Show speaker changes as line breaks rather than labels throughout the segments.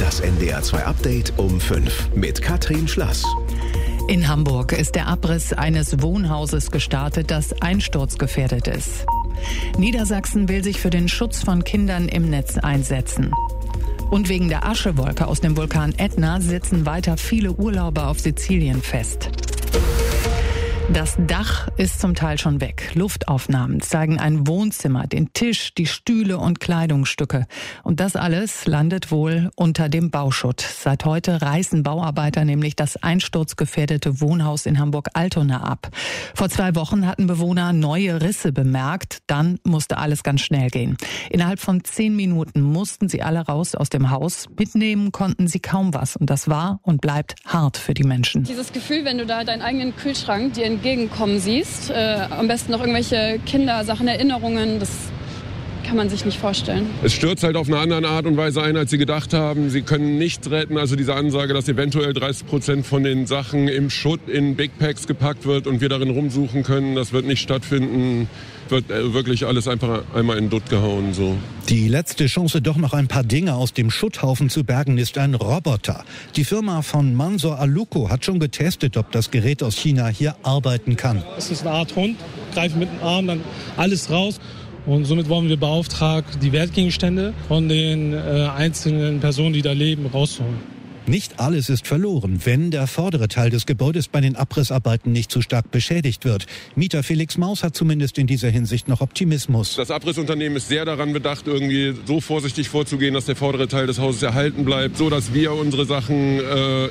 Das NDR2 Update um 5 mit Katrin Schlass.
In Hamburg ist der Abriss eines Wohnhauses gestartet, das einsturzgefährdet ist. Niedersachsen will sich für den Schutz von Kindern im Netz einsetzen. Und wegen der Aschewolke aus dem Vulkan Ätna sitzen weiter viele Urlauber auf Sizilien fest. Das Dach ist zum Teil schon weg. Luftaufnahmen zeigen ein Wohnzimmer, den Tisch, die Stühle und Kleidungsstücke. Und das alles landet wohl unter dem Bauschutt. Seit heute reißen Bauarbeiter nämlich das einsturzgefährdete Wohnhaus in Hamburg-Altona ab. Vor 2 Wochen hatten Bewohner neue Risse bemerkt. Dann musste alles ganz schnell gehen. Innerhalb von 10 Minuten mussten sie alle raus aus dem Haus. Mitnehmen konnten sie kaum was. Und das war und bleibt hart für die Menschen.
Dieses Gefühl, wenn du da deinen eigenen Kühlschrank dir entgegenkommen siehst, am besten noch irgendwelche Kindersachen, Erinnerungen, das kann man sich nicht vorstellen.
Es stürzt halt auf eine andere Art und Weise ein, als sie gedacht haben. Sie können nichts retten. Also diese Ansage, dass eventuell 30% von den Sachen im Schutt in Big Packs gepackt wird und wir darin rumsuchen können, das wird nicht stattfinden. Wird wirklich alles einfach einmal in den Dutt gehauen. So.
Die letzte Chance, doch noch ein paar Dinge aus dem Schutthaufen zu bergen, ist ein Roboter. Die Firma von Mansour Aluko hat schon getestet, ob das Gerät aus China hier arbeiten kann.
Es ist eine Art Hund, greift mit dem Arm dann alles raus. Und somit wollen wir beauftragen, die Wertgegenstände von den einzelnen Personen, die da leben, rauszuholen.
Nicht alles ist verloren, wenn der vordere Teil des Gebäudes bei den Abrissarbeiten nicht zu stark beschädigt wird. Mieter Felix Maus hat zumindest in dieser Hinsicht noch Optimismus.
Das Abrissunternehmen ist sehr daran bedacht, irgendwie so vorsichtig vorzugehen, dass der vordere Teil des Hauses erhalten bleibt, so dass wir unsere Sachen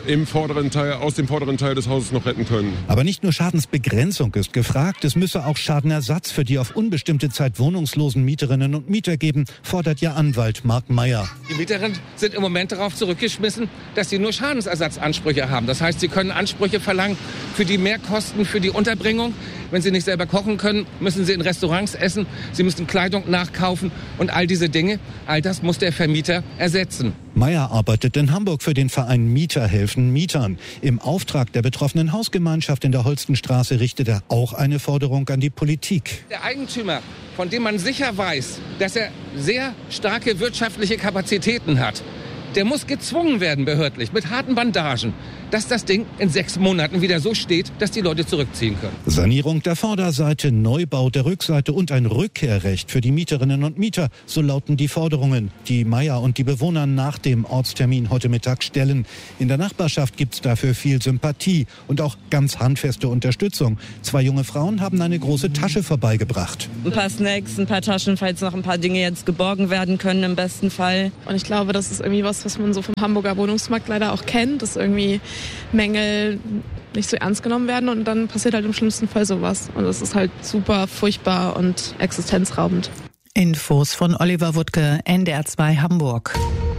aus dem vorderen Teil des Hauses noch retten können.
Aber nicht nur Schadensbegrenzung ist gefragt, es müsse auch Schadenersatz für die auf unbestimmte Zeit wohnungslosen Mieterinnen und Mieter geben, fordert ihr Anwalt Marc Meyer.
Die Mieterinnen sind im Moment darauf zurückgeschmissen, dass sie nur Schadensersatzansprüche haben. Das heißt, sie können Ansprüche verlangen für die Mehrkosten, für die Unterbringung. Wenn sie nicht selber kochen können, müssen sie in Restaurants essen, sie müssen Kleidung nachkaufen und all diese Dinge, all das muss der Vermieter ersetzen.
Meyer arbeitet in Hamburg für den Verein Mieter helfen Mietern. Im Auftrag der betroffenen Hausgemeinschaft in der Holstenstraße richtet er auch eine Forderung an die Politik.
Der Eigentümer, von dem man sicher weiß, dass er sehr starke wirtschaftliche Kapazitäten hat, der muss gezwungen werden behördlich mit harten Bandagen, dass das Ding in 6 Monaten wieder so steht, dass die Leute zurückziehen können.
Sanierung der Vorderseite, Neubau der Rückseite und ein Rückkehrrecht für die Mieterinnen und Mieter, so lauten die Forderungen, die Meyer und die Bewohner nach dem Ortstermin heute Mittag stellen. In der Nachbarschaft gibt's dafür viel Sympathie und auch ganz handfeste Unterstützung. 2 junge Frauen haben eine große Tasche vorbeigebracht.
Ein paar Snacks, ein paar Taschen, falls noch ein paar Dinge jetzt geborgen werden können im besten Fall.
Und ich glaube, das ist irgendwie was man so vom Hamburger Wohnungsmarkt leider auch kennt, dass irgendwie Mängel nicht so ernst genommen werden und dann passiert halt im schlimmsten Fall sowas. Und das ist halt super furchtbar und existenzraubend.
Infos von Oliver Wuttke, NDR2 Hamburg.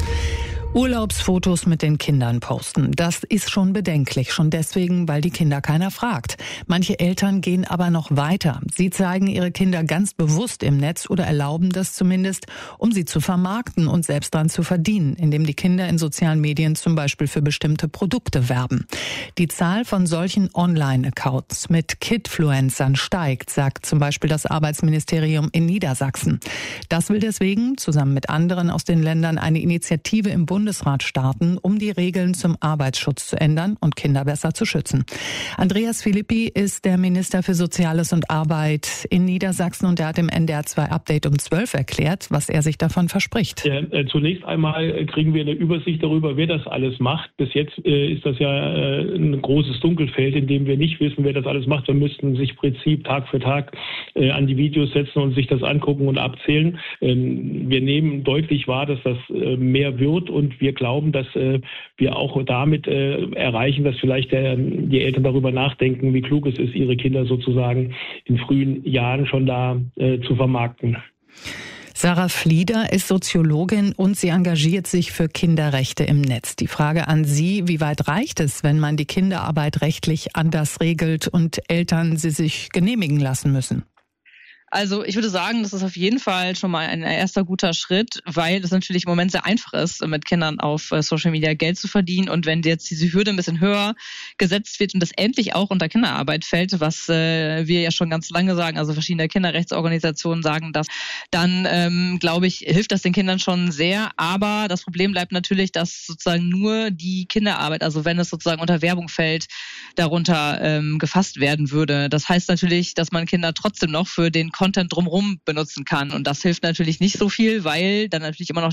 Urlaubsfotos mit den Kindern posten. Das ist schon bedenklich, schon deswegen, weil die Kinder keiner fragt. Manche Eltern gehen aber noch weiter. Sie zeigen ihre Kinder ganz bewusst im Netz oder erlauben das zumindest, um sie zu vermarkten und selbst dran zu verdienen, indem die Kinder in sozialen Medien zum Beispiel für bestimmte Produkte werben. Die Zahl von solchen Online-Accounts mit Kidfluencern steigt, sagt zum Beispiel das Arbeitsministerium in Niedersachsen. Das will deswegen zusammen mit anderen aus den Ländern eine Initiative im Bundesrat starten, um die Regeln zum Arbeitsschutz zu ändern und Kinder besser zu schützen. Andreas Philippi ist der Minister für Soziales und Arbeit in Niedersachsen und er hat im NDR2 Update um 12 erklärt, was er sich davon verspricht.
Ja, zunächst einmal kriegen wir eine Übersicht darüber, wer das alles macht. Bis jetzt ist das ja ein großes Dunkelfeld, in dem wir nicht wissen, wer das alles macht. Wir müssten sich im Prinzip Tag für Tag an die Videos setzen und sich das angucken und abzählen. Wir nehmen deutlich wahr, dass das mehr wird und wir glauben, dass wir auch damit erreichen, dass vielleicht die Eltern darüber nachdenken, wie klug es ist, ihre Kinder sozusagen in frühen Jahren schon da zu vermarkten.
Sarah Flieder ist Soziologin und sie engagiert sich für Kinderrechte im Netz. Die Frage an Sie, wie weit reicht es, wenn man die Kinderarbeit rechtlich anders regelt und Eltern sie sich genehmigen lassen müssen?
Also ich würde sagen, das ist auf jeden Fall schon mal ein erster guter Schritt, weil es natürlich im Moment sehr einfach ist, mit Kindern auf Social Media Geld zu verdienen. Und wenn jetzt diese Hürde ein bisschen höher gesetzt wird und das endlich auch unter Kinderarbeit fällt, was wir ja schon ganz lange sagen, also verschiedene Kinderrechtsorganisationen sagen das, dann glaube ich, hilft das den Kindern schon sehr. Aber das Problem bleibt natürlich, dass sozusagen nur die Kinderarbeit, also wenn es sozusagen unter Werbung fällt, darunter gefasst werden würde. Das heißt natürlich, dass man Kinder trotzdem noch für den Content drumherum benutzen kann. Und das hilft natürlich nicht so viel, weil dann natürlich immer noch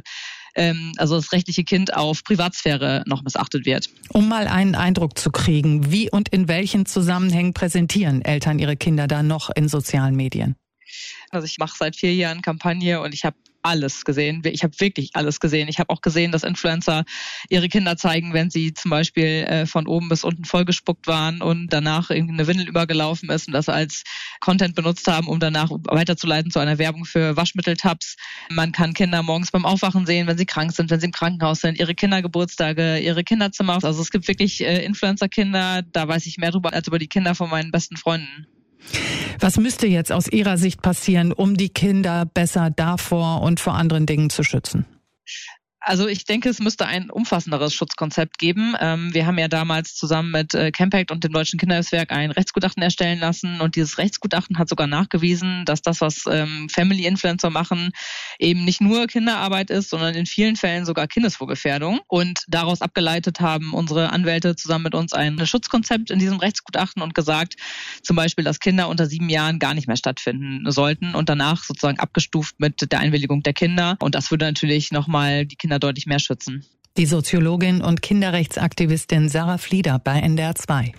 also das rechtliche Kind auf Privatsphäre noch missachtet wird.
Um mal einen Eindruck zu kriegen, wie und in welchen Zusammenhängen präsentieren Eltern ihre Kinder da noch in sozialen Medien?
Also ich mache seit 4 Jahren Kampagne und ich habe alles gesehen. Ich habe wirklich alles gesehen. Ich habe auch gesehen, dass Influencer ihre Kinder zeigen, wenn sie zum Beispiel von oben bis unten vollgespuckt waren und danach irgendwie eine Windel übergelaufen ist und das als Content benutzt haben, um danach weiterzuleiten zu einer Werbung für Waschmitteltabs. Man kann Kinder morgens beim Aufwachen sehen, wenn sie krank sind, wenn sie im Krankenhaus sind, ihre Kindergeburtstage, ihre Kinderzimmer. Also es gibt wirklich Influencer-Kinder, da weiß ich mehr drüber als über die Kinder von meinen besten Freunden.
Was müsste jetzt aus Ihrer Sicht passieren, um die Kinder besser davor und vor anderen Dingen zu schützen?
Also ich denke, es müsste ein umfassenderes Schutzkonzept geben. Wir haben ja damals zusammen mit Campact und dem Deutschen Kinderhilfswerk ein Rechtsgutachten erstellen lassen und dieses Rechtsgutachten hat sogar nachgewiesen, dass das, was Family-Influencer machen, eben nicht nur Kinderarbeit ist, sondern in vielen Fällen sogar Kindeswohlgefährdung. Und daraus abgeleitet haben unsere Anwälte zusammen mit uns ein Schutzkonzept in diesem Rechtsgutachten und gesagt, zum Beispiel, dass Kinder unter 7 Jahren gar nicht mehr stattfinden sollten und danach sozusagen abgestuft mit der Einwilligung der Kinder. Und das würde natürlich nochmal die Kinder deutlich mehr schützen.
Die Soziologin und Kinderrechtsaktivistin Sarah Flieder bei NDR 2.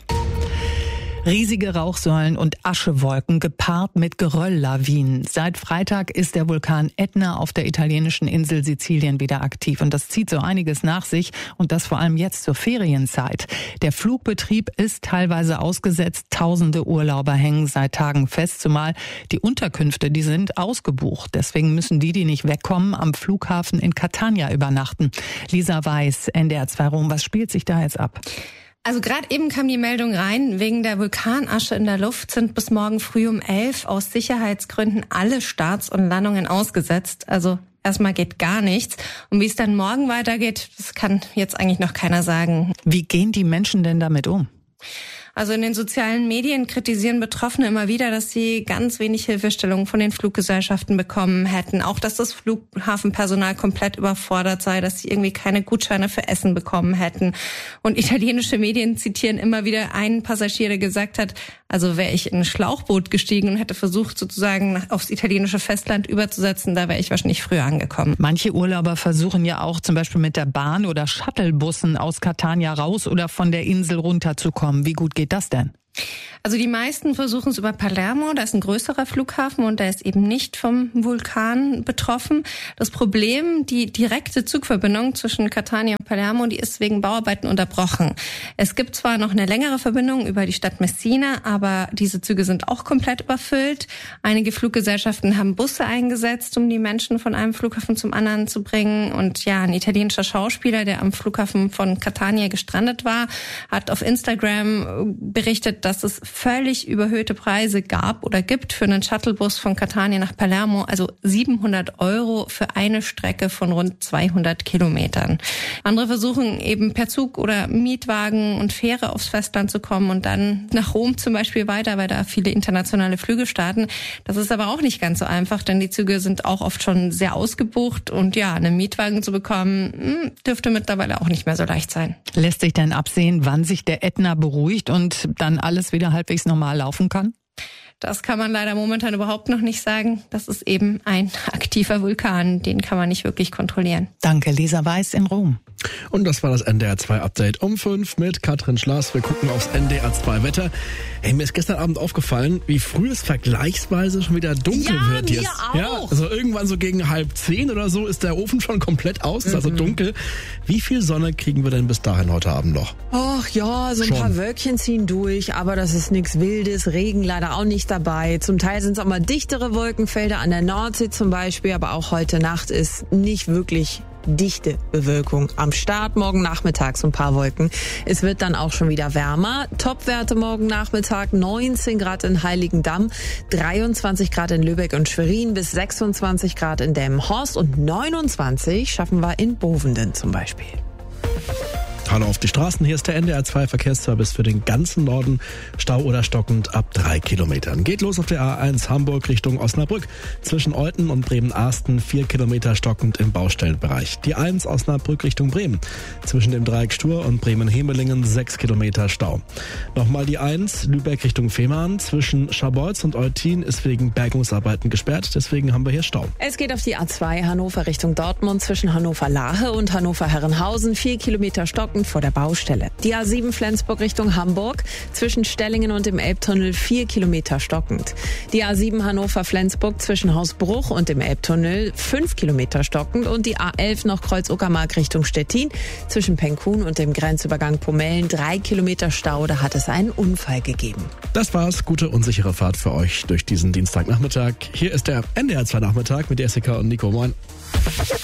Riesige Rauchsäulen und Aschewolken gepaart mit Gerölllawinen. Seit Freitag ist der Vulkan Ätna auf der italienischen Insel Sizilien wieder aktiv. Und das zieht so einiges nach sich und das vor allem jetzt zur Ferienzeit. Der Flugbetrieb ist teilweise ausgesetzt. Tausende Urlauber hängen seit Tagen fest, zumal die Unterkünfte, die sind ausgebucht. Deswegen müssen die nicht wegkommen, am Flughafen in Catania übernachten. Lisa Weiß, NDR 2 Rom, was spielt sich da jetzt ab?
Also gerade eben kam die Meldung rein, wegen der Vulkanasche in der Luft sind bis morgen früh um 11 aus Sicherheitsgründen alle Starts und Landungen ausgesetzt. Also erstmal geht gar nichts. Und wie es dann morgen weitergeht, das kann jetzt eigentlich noch keiner sagen.
Wie gehen die Menschen denn damit um?
Also in den sozialen Medien kritisieren Betroffene immer wieder, dass sie ganz wenig Hilfestellung von den Fluggesellschaften bekommen hätten. Auch, dass das Flughafenpersonal komplett überfordert sei, dass sie irgendwie keine Gutscheine für Essen bekommen hätten. Und italienische Medien zitieren immer wieder einen Passagier, der gesagt hat, also wäre ich in ein Schlauchboot gestiegen und hätte versucht, sozusagen aufs italienische Festland überzusetzen, da wäre ich wahrscheinlich früher angekommen.
Manche Urlauber versuchen ja auch zum Beispiel mit der Bahn oder Shuttlebussen aus Catania raus oder von der Insel runterzukommen. Wie gut geht das denn?
Also die meisten versuchen es über Palermo, da ist ein größerer Flughafen und der ist eben nicht vom Vulkan betroffen. Das Problem, die direkte Zugverbindung zwischen Catania und Palermo, die ist wegen Bauarbeiten unterbrochen. Es gibt zwar noch eine längere Verbindung über die Stadt Messina, aber diese Züge sind auch komplett überfüllt. Einige Fluggesellschaften haben Busse eingesetzt, um die Menschen von einem Flughafen zum anderen zu bringen. Und ja, ein italienischer Schauspieler, der am Flughafen von Catania gestrandet war, hat auf Instagram berichtet, dass es völlig überhöhte Preise gab oder gibt für einen Shuttlebus von Catania nach Palermo, also 700 € für eine Strecke von rund 200 Kilometern. Andere versuchen eben per Zug oder Mietwagen und Fähre aufs Festland zu kommen und dann nach Rom zum Beispiel weiter, weil da viele internationale Flüge starten. Das ist aber auch nicht ganz so einfach, denn die Züge sind auch oft schon sehr ausgebucht und ja, einen Mietwagen zu bekommen, dürfte mittlerweile auch nicht mehr so leicht sein.
Lässt sich denn absehen, wann sich der Ätna beruhigt und dann alles wieder halbwegs normal laufen kann?
Das kann man leider momentan überhaupt noch nicht sagen. Das ist eben ein aktiver Vulkan, den kann man nicht wirklich kontrollieren.
Danke, Lisa Weiß in Rom.
Und das war das NDR 2 Update um 5 mit Katrin Schlaß. Wir gucken aufs NDR 2 Wetter. Hey, mir ist gestern Abend aufgefallen, wie früh es vergleichsweise schon wieder dunkel wird jetzt.
Auch.
Ja, also irgendwann so gegen 9:30 oder so ist der Ofen schon komplett aus, ist also dunkel. Wie viel Sonne kriegen wir denn bis dahin heute Abend noch?
Ach ja, so ein paar Wölkchen ziehen durch, aber das ist nichts Wildes. Regen leider auch nicht dabei. Zum Teil sind es auch mal dichtere Wolkenfelder an der Nordsee zum Beispiel, aber auch heute Nacht ist nicht wirklich dichte Bewölkung am Start. Morgen Nachmittag so ein paar Wolken. Es wird dann auch schon wieder wärmer. Topwerte morgen Nachmittag 19 Grad in Heiligendamm, 23 Grad in Lübeck und Schwerin, bis 26 Grad in Delmenhorst und 29 schaffen wir in Bovenden zum Beispiel.
Hallo auf die Straßen, hier ist der NDR 2 Verkehrsservice für den ganzen Norden. Stau oder stockend ab 3 Kilometern. Geht los auf der A1 Hamburg Richtung Osnabrück. Zwischen Olten und Bremen-Arsten 4 Kilometer stockend im Baustellenbereich. Die 1 Osnabrück Richtung Bremen. Zwischen dem Dreieck Stur und Bremen-Hemelingen 6 Kilometer Stau. Nochmal die 1 Lübeck Richtung Fehmarn. Zwischen Scharbeutz und Eutin ist wegen Bergungsarbeiten gesperrt. Deswegen haben wir hier Stau.
Es geht auf die A2 Hannover Richtung Dortmund. Zwischen Hannover-Lahe und Hannover-Herrenhausen 4 Kilometer stockend vor der Baustelle. Die A7 Flensburg Richtung Hamburg, zwischen Stellingen und dem Elbtunnel 4 Kilometer stockend. Die A7 Hannover-Flensburg zwischen Hausbruch und dem Elbtunnel 5 Kilometer stockend und die A11 noch Kreuz-Uckermark Richtung Stettin, zwischen Penkhuhn und dem Grenzübergang Pomellen 3 Kilometer Stau, da hat es einen Unfall gegeben.
Das war's, gute und sichere Fahrt für euch durch diesen Dienstagnachmittag. Hier ist der NDR 2 Nachmittag mit Jessica und Nico. Moin.